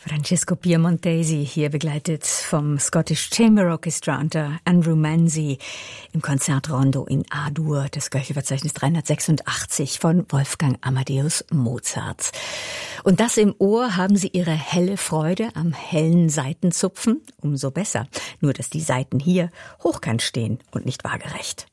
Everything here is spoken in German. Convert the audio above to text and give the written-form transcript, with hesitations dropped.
Francesco Piemontesi, hier begleitet vom Scottish Chamber Orchestra unter Andrew Manzi im Konzertrondo in A-Dur, das Köchelverzeichnis 386 von Wolfgang Amadeus Mozart. Und das im Ohr haben Sie Ihre helle Freude am hellen Saitenzupfen? Umso besser. Nur, dass die Saiten hier hochkant stehen und nicht waagerecht.